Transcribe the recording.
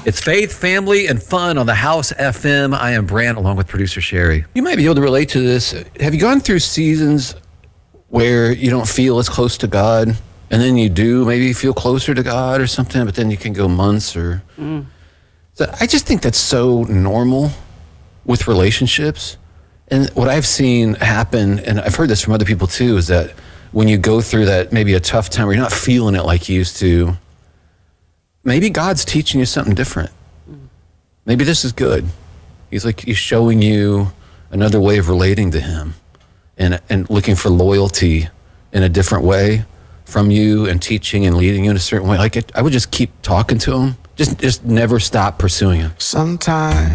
It's faith, family, and fun on the House FM. I am Brant, along with producer Sherry. You might be able to relate to this. Have you gone through seasons where you don't feel as close to God, and then you do maybe feel closer to God or something, but then you can go months or... So I just think that's so normal with relationships. And what I've seen happen, and I've heard this from other people too, is that when you go through that maybe a tough time where you're not feeling it like you used to, maybe God's teaching you something different. Maybe this is good. He's showing you another way of relating to him and looking for loyalty in a different way from you and teaching and leading you in a certain way. I would just keep talking to him. Just never stop pursuing him. Sometimes